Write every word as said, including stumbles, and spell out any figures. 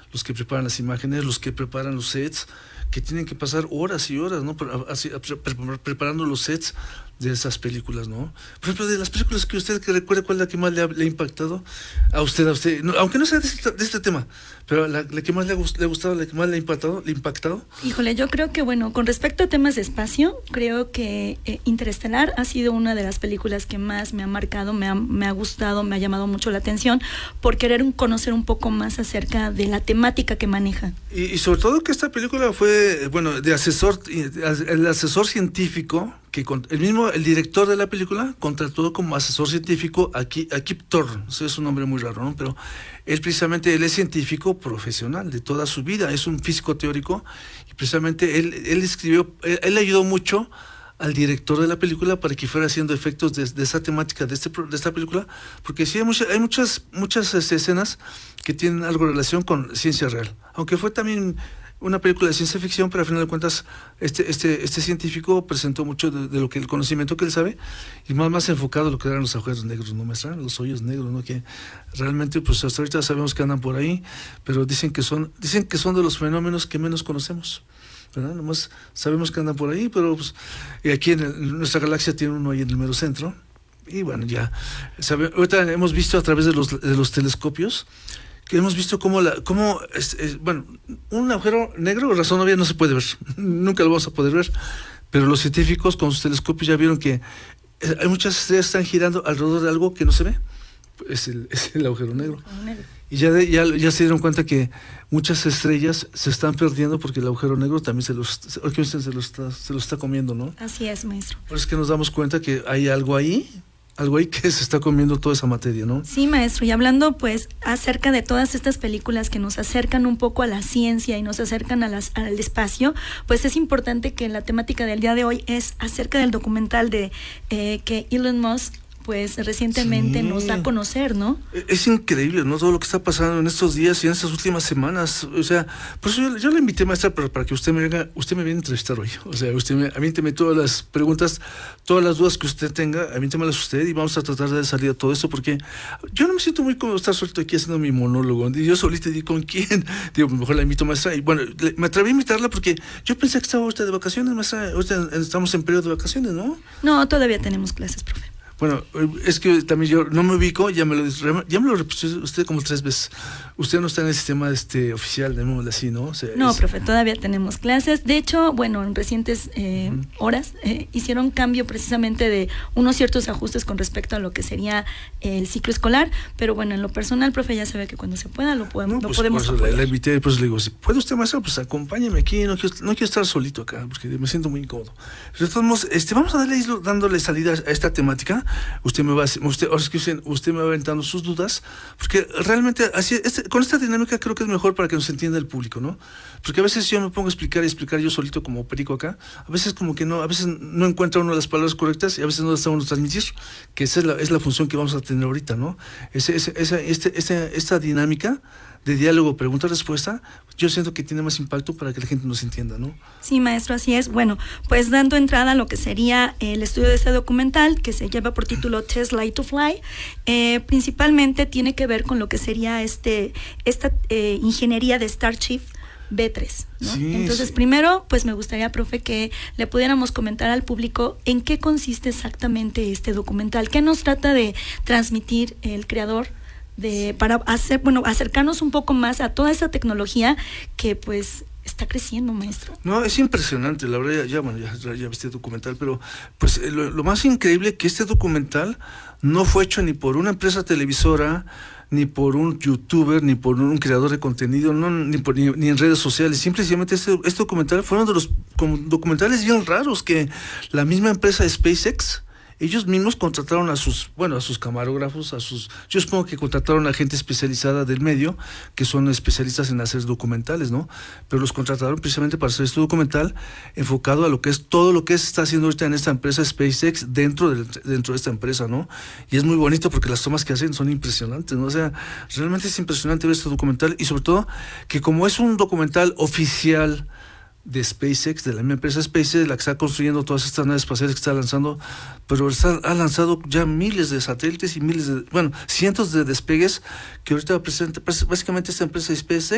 los que preparan las imágenes, los que preparan los sets, que tienen que pasar horas y horas, ¿no? Así, preparando los sets de esas películas, ¿no? Por ejemplo, de las películas que usted que recuerde, ¿cuál es la que más le ha, le ha impactado a usted, a usted? No, aunque no sea de este, de este tema, pero la, la que más le ha, le ha gustado, la que más le ha impactado, le ha impactado. Híjole, yo creo que, bueno, con respecto a temas de espacio, creo que eh, Interestelar ha sido una de las películas que más me ha marcado, me ha, me ha gustado, me ha llamado mucho la atención, por querer un, conocer un poco más acerca de la temática que maneja. Y, y sobre todo que esta película fue, bueno, de asesor, el asesor científico, que con, el mismo, el director de la película contrató como asesor científico a, Ki, a Kip Thorne. Eso es un nombre muy raro, ¿no? Pero él precisamente, él es científico profesional de toda su vida, es un físico teórico, y precisamente él, él escribió, él, él ayudó mucho al director de la película para que fuera haciendo efectos de, de esa temática de, este, de esta película, porque sí hay, mucha, hay muchas, muchas este, escenas que tienen algo de relación con ciencia real, aunque fue también una película de ciencia ficción, pero al final de cuentas este, este, este científico presentó mucho de, de lo que el conocimiento que él sabe, y más, más enfocado en lo que eran los agujeros negros, ¿no, maestra? Los hoyos negros, ¿no? Que realmente pues hasta ahorita sabemos que andan por ahí, pero dicen que son, dicen que son de los fenómenos que menos conocemos, ¿verdad? Nomás sabemos que andan por ahí, pero pues, y aquí en, el, en nuestra galaxia tiene uno ahí en el mero centro, y bueno, ya sabe, ahorita hemos visto a través de los, de los telescopios que hemos visto cómo, la, cómo es, es, bueno, un agujero negro, razón obvia, no se puede ver, nunca lo vamos a poder ver, pero los científicos con sus telescopios ya vieron que hay muchas estrellas que están girando alrededor de algo que no se ve, es el, es el agujero negro. negro. Y ya, de, ya, ya se dieron cuenta que muchas estrellas se están perdiendo porque el agujero negro también se los, se los, está, se los está comiendo, ¿no? Así es, maestro. Por eso es que nos damos cuenta que hay algo ahí, algo ahí que se está comiendo toda esa materia, ¿no? Sí, maestro, y hablando pues acerca de todas estas películas que nos acercan un poco a la ciencia y nos acercan a las, al espacio, pues es importante que la temática del día de hoy es acerca del documental de eh, que Elon Musk pues recientemente sí. nos da a conocer, ¿no? Es increíble, ¿no? Todo lo que está pasando en estos días y en estas últimas semanas, o sea, por eso yo, yo le invité, maestra, para, para que usted me venga, usted me viene a entrevistar hoy, o sea, usted me, aviénteme todas las preguntas, todas las dudas que usted tenga, aviéntemelas usted y vamos a tratar de salir a todo esto, porque yo no me siento muy cómodo estar solito aquí haciendo mi monólogo, y yo solito digo, ¿con quién? Digo, mejor la invito, maestra, y bueno, le, me atreví a invitarla porque yo pensé que estaba usted de vacaciones, maestra, ahorita estamos en periodo de vacaciones, ¿no? No, todavía tenemos clases, profe. Bueno, es que también yo no me ubico, ya me lo ya me lo repitió usted como tres veces. Usted no está en el sistema este oficial, llamémosle así, ¿no? O sea, no, es... profe, todavía tenemos clases. De hecho, bueno, en recientes eh, uh-huh. horas eh, hicieron cambio precisamente de unos ciertos ajustes con respecto a lo que sería el ciclo escolar, pero bueno, en lo personal, profe, ya sabe que cuando se pueda lo podemos, no, pues lo podemos por eso la, la invité, pues le digo, si puede usted, maestra, pues acompáñeme aquí, no quiero, no quiero estar solito acá, porque me siento muy incómodo. Pero estamos, este, vamos a darle, dándole salida a esta temática. Usted me va, usted, ahora es que usted, usted me va aventando sus dudas, porque realmente así, este, con esta dinámica creo que es mejor para que nos entienda el público, ¿no? Porque a veces yo me pongo a explicar y explicar yo solito como perico acá, a veces como que no, a veces no encuentra uno las palabras correctas y a veces no las sabemos transmitir, que esa es la, es la función que vamos a tener ahorita, ¿no? Ese, ese, esa, este, esta, esta dinámica de diálogo, pregunta-respuesta, yo siento que tiene más impacto para que la gente nos entienda, ¿no? Sí, maestro, así es. Bueno, pues dando entrada a lo que sería el estudio de este documental, que se lleva por título Tesla to Fly, eh, principalmente tiene que ver con lo que sería este esta eh, ingeniería de Starship B tres, ¿no? Sí, Entonces, sí. primero, pues me gustaría, profe, que le pudiéramos comentar al público en qué consiste exactamente este documental, qué nos trata de transmitir el creador de para hacer, bueno, acercarnos un poco más a toda esa tecnología que pues está creciendo, maestro. No, es impresionante, la verdad, ya, ya bueno, ya, ya viste el documental, pero pues lo, lo más increíble que este documental no fue hecho ni por una empresa televisora, ni por un youtuber, ni por un creador de contenido, no, ni, por, ni, ni en redes sociales. Simplemente este, este documental fue uno de los como, documentales bien raros que la misma empresa de SpaceX, ellos mismos contrataron a sus, bueno, a sus camarógrafos, a sus, yo supongo que contrataron a gente especializada del medio, que son especialistas en hacer documentales, ¿no? Pero los contrataron precisamente para hacer este documental enfocado a lo que es todo lo que se está haciendo ahorita en esta empresa SpaceX dentro de, dentro de esta empresa, ¿no? Y es muy bonito porque las tomas que hacen son impresionantes, ¿no? O sea, realmente es impresionante ver este documental y sobre todo que como es un documental oficial de SpaceX, de la misma empresa SpaceX, la que está construyendo todas estas naves espaciales que está lanzando, pero está, ha lanzado ya miles de satélites y miles de, bueno, cientos de despegues que ahorita presenta, básicamente esta empresa SpaceX